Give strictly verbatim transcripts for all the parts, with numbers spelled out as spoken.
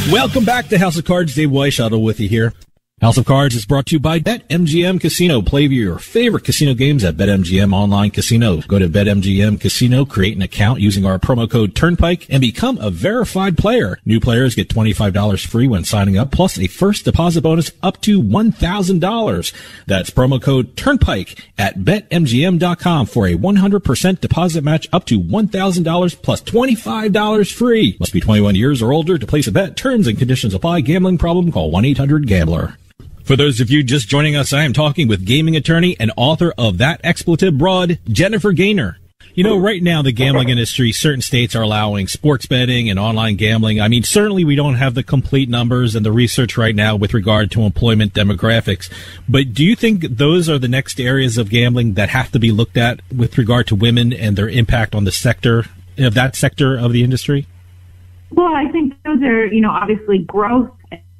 Welcome back to House of Cards. Dave Weishuttle with you here. House of Cards is brought to you by BetMGM Casino. Play your favorite casino games at BetMGM Online Casino. Go to BetMGM Casino, create an account using our promo code Turnpike, and become a verified player. New players get twenty-five dollars free when signing up, plus a first deposit bonus up to one thousand dollars. That's promo code Turnpike at Bet M G M dot com for a one hundred percent deposit match up to one thousand dollars plus twenty-five dollars free. Must be twenty-one years or older to place a bet. Terms and conditions apply. Gambling problem? Call one eight hundred gambler. For those of you just joining us, I am talking with gaming attorney and author of That Expletive Broad, Jennifer Gaynor. You know, right now, the gambling industry, certain states are allowing sports betting and online gambling. I mean, certainly we don't have the complete numbers and the research right now with regard to employment demographics. But do you think those are the next areas of gambling that have to be looked at with regard to women and their impact on the sector, of that sector of the industry? Well, I think those are, you know, obviously growth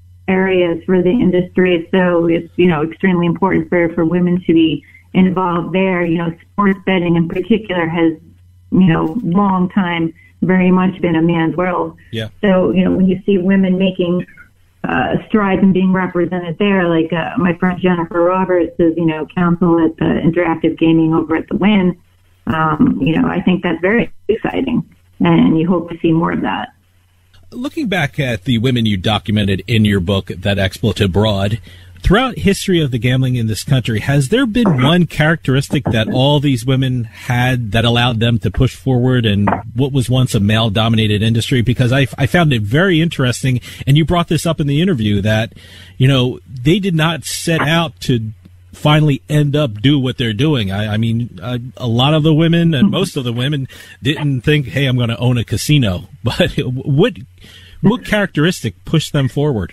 areas for the industry. So it's, you know, extremely important for, for women to be involved there. You know, sports betting in particular has, you know, long time very much been a man's world. Yeah. So, you know, when you see women making uh, strides and being represented there, like uh, my friend Jennifer Roberts is, you know, counsel at the Interactive Gaming over at the Wynn. Um, you know, I think that's very exciting, and you hope to see more of that. Looking back at the women you documented in your book, That Expletive Broad, throughout history of the gambling in this country, has there been one characteristic that all these women had that allowed them to push forward in what was once a male-dominated industry? Because I, I found it very interesting, and you brought this up in the interview, that, you know, they did not set out to finally end up do what they're doing. I, I mean, uh, a lot of the women and most of the women didn't think, hey, I'm going to own a casino. But what what characteristic pushed them forward?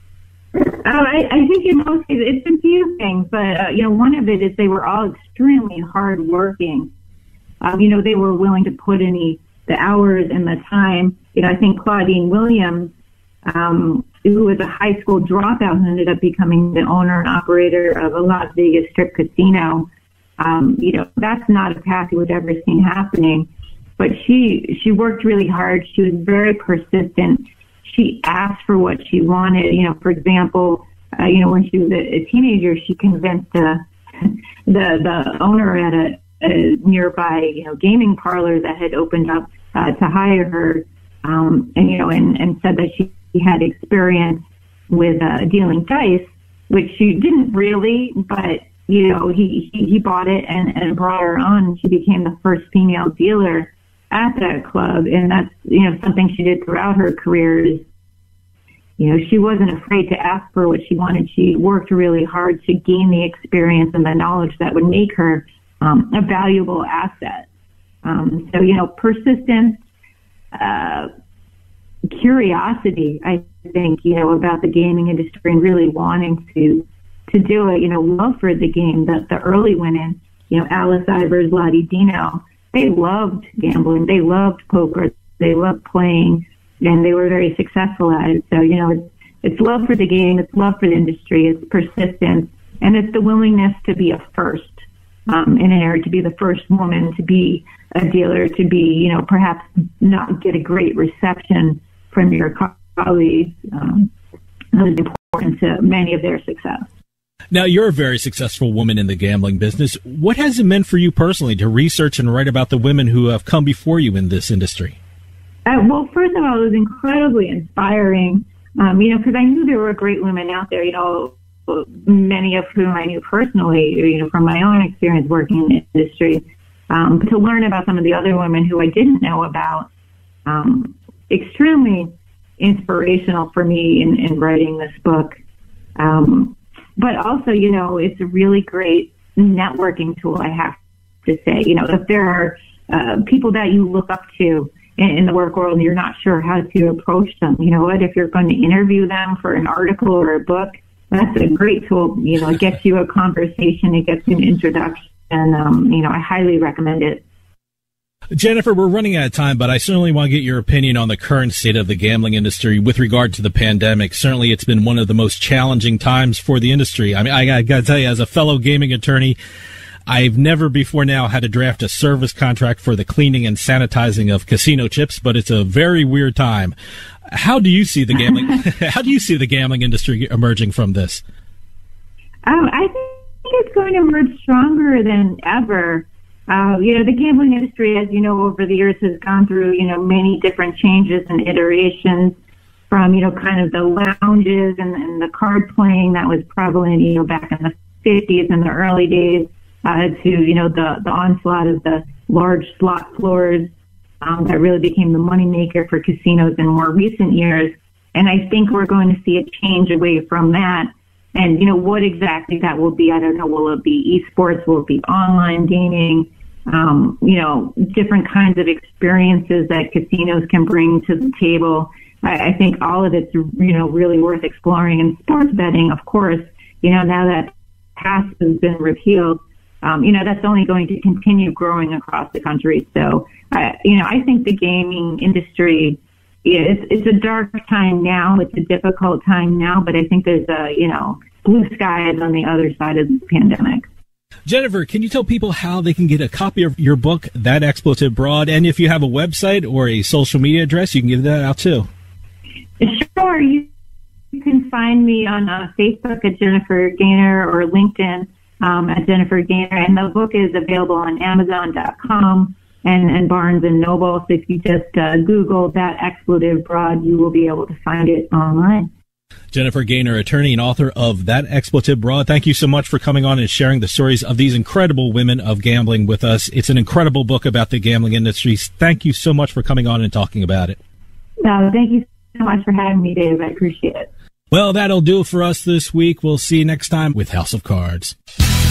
Uh, I, I think in most cases it's a few things, but uh, you know, one of it is they were all extremely hardworking. Um, you know, they were willing to put in the, the hours and the time. You know, I think Claudine Williams, um, who was a high school dropout who ended up becoming the owner and operator of a Las Vegas strip casino. Um, you know, that's not a path you would ever seen happening. But she she worked really hard. She was very persistent. She asked for what she wanted. You know, for example, uh, you know, when she was a, a teenager, she convinced uh, the the owner at a, a nearby you know gaming parlor that had opened up uh, to hire her, um, and you know, and, and said that she had experience with uh, dealing dice, which she didn't really, but you know, he he, he bought it and, and brought her on. She became the first female dealer at that club, and that's you know something she did throughout her career. Is, you know, she wasn't afraid to ask for what she wanted. She worked really hard to gain the experience and the knowledge that would make her um, a valuable asset. Um, so you know, persistence, uh, curiosity, I think, you know, about the gaming industry and really wanting to to do it, you know, love for the game. The, the early women, you know, Alice Ivers, Lottie Dino, they loved gambling. They loved poker. They loved playing, and they were very successful at it. So, you know, it's, it's love for the game. It's love for the industry. It's persistence. And it's the willingness to be a first um, in an area, to be the first woman, to be a dealer, to be, you know, perhaps not get a great reception from your colleagues. Um, that is important to many of their success. Now, you're a very successful woman in the gambling business. What has it meant for you personally to research and write about the women who have come before you in this industry? Uh, well, first of all, it was incredibly inspiring, um, you know, because I knew there were great women out there, you know, many of whom I knew personally, you know, from my own experience working in the industry. Um, to learn about some of the other women who I didn't know about, um, extremely inspirational for me in, in writing this book. Um, but also, you know, it's a really great networking tool, I have to say. You know, if there are uh, people that you look up to in, in the work world and you're not sure how to approach them, you know what, if you're going to interview them for an article or a book, that's a great tool. You know, it gets you a conversation, it gets you an introduction, and, um, you know, I highly recommend it. Jennifer, we're running out of time, but I certainly want to get your opinion on the current state of the gambling industry with regard to the pandemic. Certainly, it's been one of the most challenging times for the industry. I mean, I, I got to tell you, as a fellow gaming attorney, I've never before now had to draft a service contract for the cleaning and sanitizing of casino chips, but it's a very weird time. How do you see the gambling? How do you see the gambling industry emerging from this? Um, I think it's going to emerge stronger than ever. Uh, you know, the gambling industry, as you know, over the years has gone through, you know, many different changes and iterations from, you know, kind of the lounges and, and the card playing that was prevalent, you know, back in the fifties and the early days, uh, to, you know, the, the onslaught of the large slot floors, um, that really became the moneymaker for casinos in more recent years. And I think we're going to see a change away from that. And, you know, what exactly that will be, I don't know. Will it be esports? Will it be online gaming? Um, you know, different kinds of experiences that casinos can bring to the table. I, I think all of it's, you know, really worth exploring. And sports betting, of course, you know, now that pass has been repealed, um, you know, that's only going to continue growing across the country. So, I, you know, I think the gaming industry, yeah, it's, it's a dark time now. It's a difficult time now, but I think there's a, you know, blue skies on the other side of the pandemic. Jennifer, can you tell people how they can get a copy of your book, That Expletive Broad? And if you have a website or a social media address, you can give that out too. Sure. You, you can find me on uh, Facebook at Jennifer Gaynor or LinkedIn um, at Jennifer Gaynor. And the book is available on Amazon dot com and, and Barnes and Noble. So if you just uh, Google That Expletive Broad, you will be able to find it online. Jennifer Gaynor, attorney and author of That Expletive Broad. Thank you so much for coming on and sharing the stories of these incredible women of gambling with us. It's an incredible book about the gambling industry. Thank you so much for coming on and talking about it. No, thank you so much for having me, Dave. I appreciate it. Well, that'll do it for us this week. We'll see you next time with House of Cards.